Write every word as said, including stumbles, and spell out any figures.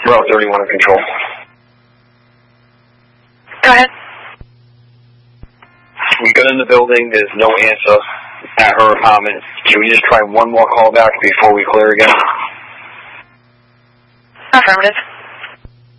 Route thirty-one in control. Go ahead. We got in the building, there's no answer at her apartment. Can we just try one more call back before we clear again? Affirmative.